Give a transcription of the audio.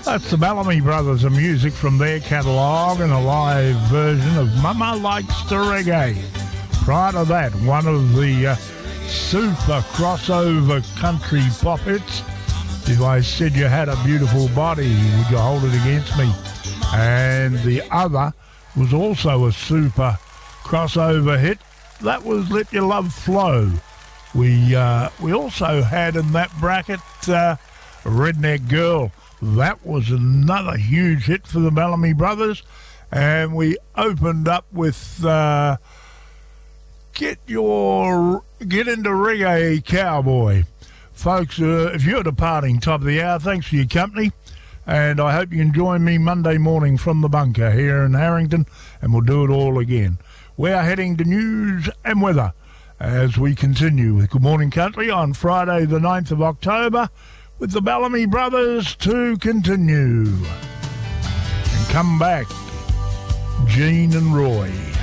That's the Bellamy Brothers of music from their catalogue and a live version of Mama Likes to Reggae. Prior to that, one of the super crossover country pop hits, If I Said You Had a Beautiful Body, Would You Hold It Against Me? And the other was also a super crossover hit. That was Let Your Love Flow. We also had in that bracket Redneck Girl. That was another huge hit for the Bellamy Brothers. And we opened up with Get Into Reggae Cowboy. Folks, if you're departing top of the hour, thanks for your company. And I hope you can join me Monday morning from the bunker here in Harrington, and we'll do it all again. We are heading to news and weather as we continue with Good Morning Country on Friday the 9th of October with the Bellamy Brothers to continue. And come back, Gene and Roy.